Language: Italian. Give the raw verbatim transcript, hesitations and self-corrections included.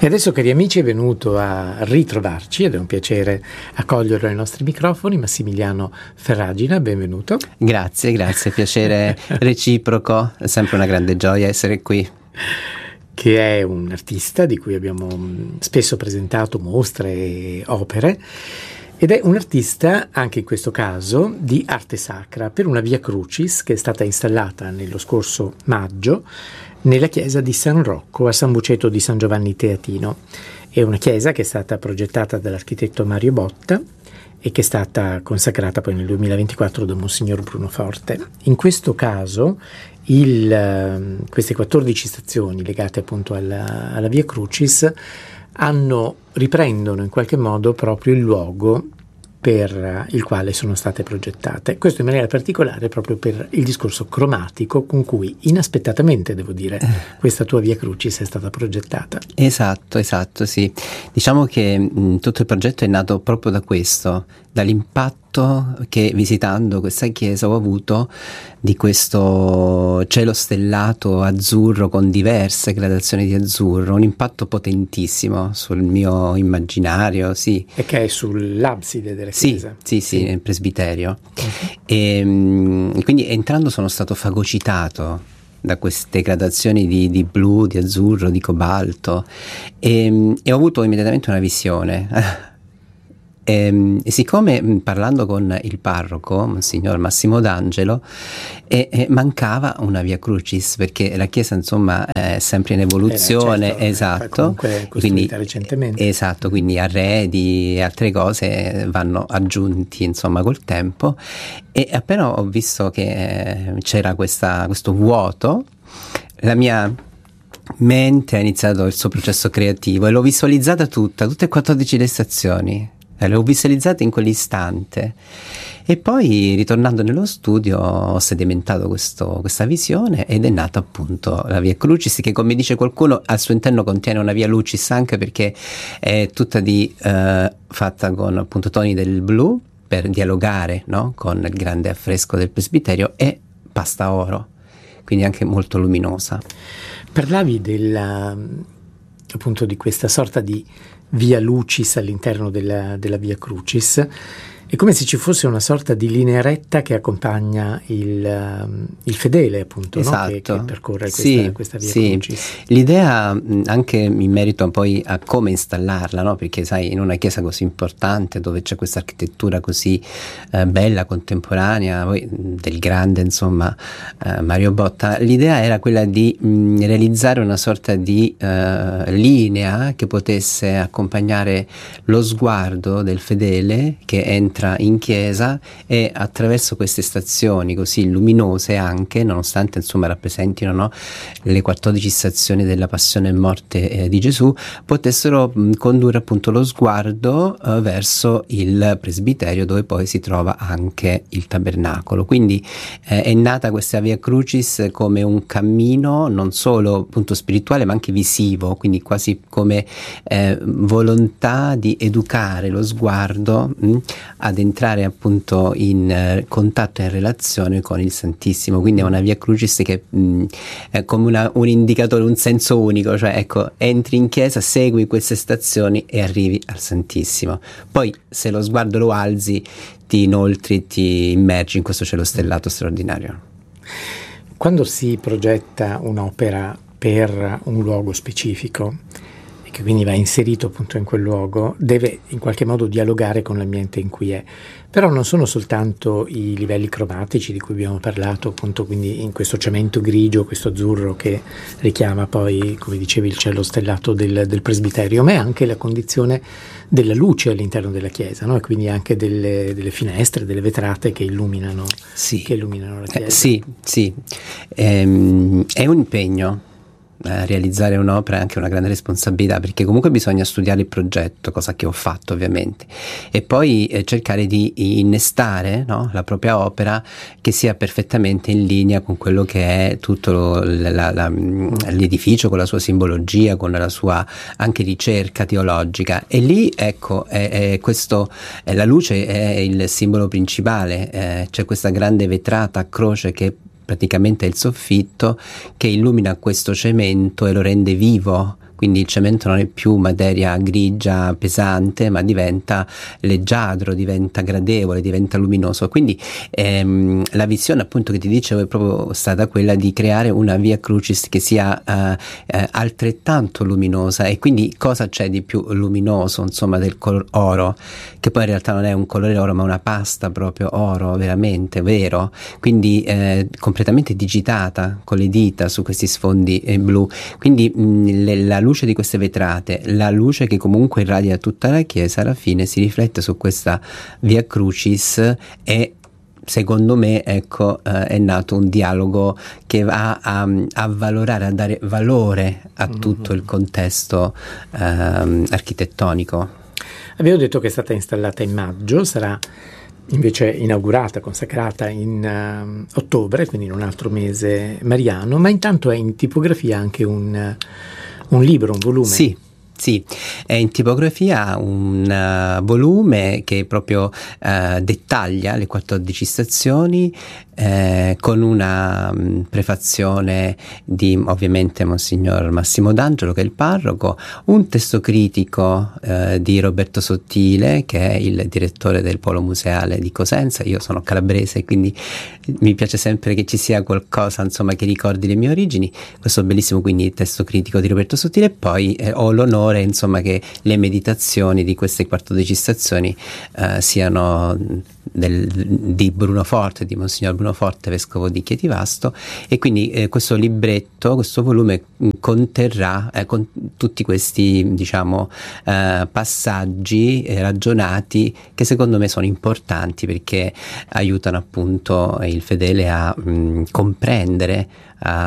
E adesso, cari amici, è venuto a ritrovarci ed è un piacere accoglierlo ai nostri microfoni Massimiliano Ferragina, benvenuto. Grazie, grazie, piacere reciproco, è sempre una grande gioia essere qui. Che è un artista di cui abbiamo spesso presentato mostre e opere, ed è un artista, anche in questo caso, di arte sacra per una Via Crucis che è stata installata nello scorso maggio nella chiesa di San Rocco a San Buceto di San Giovanni Teatino. È una chiesa che è stata progettata dall'architetto Mario Botta e che è stata consacrata poi nel duemilaventiquattro da Monsignor Bruno Forte. In questo caso il, queste quattordici stazioni legate appunto alla, alla Via Crucis hanno, riprendono in qualche modo proprio il luogo per il quale sono state progettate. Questo in maniera particolare proprio per il discorso cromatico con cui inaspettatamente, devo dire, questa tua Via Crucis è stata progettata. Esatto, esatto, sì. Diciamo che mh, tutto il progetto è nato proprio da questo, dall'impatto che visitando questa chiesa ho avuto di questo cielo stellato azzurro con diverse gradazioni di azzurro, un impatto potentissimo sul mio immaginario, sì. E che è sull'abside della sì, chiesa. Sì, sì, sì, nel presbiterio. Uh-huh. E mh, quindi entrando sono stato fagocitato da queste gradazioni di, di blu, di azzurro, di cobalto e, e ho avuto immediatamente una visione. E, e siccome parlando con il parroco, Monsignor Massimo D'Angelo, e, e mancava una Via Crucis perché la chiesa insomma è sempre in evoluzione, eh, certo, esatto, comunque quindi recentemente. Esatto, quindi arredi e altre cose vanno aggiunti insomma col tempo e appena ho visto che c'era questa, questo vuoto, la mia mente ha iniziato il suo processo creativo e l'ho visualizzata tutta, tutte e quattordici le stazioni. Le ho visualizzate in quell'istante e poi ritornando nello studio ho sedimentato questo, questa visione ed è nata appunto la Via Crucis, che come dice qualcuno al suo interno contiene una Via Lucis anche perché è tutta di eh, fatta con appunto toni del blu per dialogare, no? Con il grande affresco del presbiterio e pasta oro, quindi anche molto luminosa. Parlavi della, appunto di questa sorta di Via Lucis all'interno della, della Via Crucis. È come se ci fosse una sorta di linea retta che accompagna il, um, il fedele, appunto, esatto. No? che, che percorre questa, sì, questa Via sì. Crucis. L'idea anche in merito poi a come installarla, no? Perché sai, in una chiesa così importante dove c'è questa architettura così eh, bella, contemporanea, poi del grande insomma eh, Mario Botta, l'idea era quella di mh, realizzare una sorta di eh, linea che potesse accompagnare lo sguardo del fedele che entra in chiesa e attraverso queste stazioni così luminose anche, nonostante insomma rappresentino, no, le quattordici stazioni della passione e morte eh, di Gesù, potessero mh, condurre appunto lo sguardo eh, verso il presbiterio dove poi si trova anche il tabernacolo. Quindi eh, è nata questa Via Crucis come un cammino non solo appunto spirituale ma anche visivo, quindi quasi come eh, volontà di educare lo sguardo mh, ad entrare appunto in eh, contatto e in relazione con il Santissimo. Quindi è una Via Crucis che mh, è come una, un indicatore, un senso unico, cioè ecco, entri in chiesa, segui queste stazioni e arrivi al Santissimo. Poi se lo sguardo lo alzi, ti inoltri, ti immergi in questo cielo stellato straordinario. Quando si progetta un'opera per un luogo specifico, che quindi va inserito appunto in quel luogo, deve in qualche modo dialogare con l'ambiente in cui è. Però non sono soltanto i livelli cromatici di cui abbiamo parlato, appunto, quindi in questo cemento grigio, questo azzurro che richiama poi, come dicevi, il cielo stellato del, del presbiterio, ma è anche la condizione della luce all'interno della chiesa, no? E quindi anche delle, delle finestre, delle vetrate che illuminano, sì. che illuminano la chiesa. Eh, sì, sì. Ehm, è un impegno. Eh, realizzare un'opera è anche una grande responsabilità perché comunque bisogna studiare il progetto, cosa che ho fatto ovviamente, e poi eh, cercare di innestare, no, la propria opera che sia perfettamente in linea con quello che è tutto lo, la, la, l'edificio, con la sua simbologia, con la sua anche ricerca teologica. E lì ecco è, è questo, è la luce è il simbolo principale, eh, c'è questa grande vetrata a croce che praticamente è il soffitto che illumina questo cemento e lo rende vivo, quindi il cemento non è più materia grigia pesante, ma diventa leggiadro, diventa gradevole, diventa luminoso. Quindi ehm, la visione appunto che ti dicevo è proprio stata quella di creare una Via Crucis che sia eh, eh, altrettanto luminosa. E quindi cosa c'è di più luminoso, insomma, del color oro, che poi in realtà non è un colore oro ma una pasta proprio oro, veramente vero, quindi eh, completamente digitata con le dita su questi sfondi eh, blu. Quindi mh, le, la luce di queste vetrate, la luce che comunque irradia tutta la chiesa, alla fine si riflette su questa Via Crucis e secondo me, ecco, eh, è nato un dialogo che va a, a valorare, a dare valore a tutto il contesto ehm, architettonico. Avevo detto che è stata installata in maggio, sarà invece inaugurata, consacrata in uh, ottobre, quindi in un altro mese mariano, ma intanto è in tipografia anche un, un libro, un volume. Sì. Sì, è in tipografia un uh, volume che proprio uh, dettaglia le quattordici stazioni eh, con una um, prefazione di ovviamente Monsignor Massimo D'Angelo, che è il parroco, un testo critico uh, di Roberto Sottile, che è il direttore del Polo Museale di Cosenza. Io sono calabrese, quindi mi piace sempre che ci sia qualcosa, insomma, che ricordi le mie origini. Questo bellissimo quindi testo critico di Roberto Sottile, e poi eh, ho l'onore insomma che le meditazioni di queste quattordici stazioni eh, siano del, di Bruno Forte, di Monsignor Bruno Forte, vescovo di Chietivasto, e quindi eh, questo libretto, questo volume conterrà eh, con tutti questi, diciamo, eh, passaggi eh, ragionati, che secondo me sono importanti perché aiutano appunto il fedele a mh, comprendere, a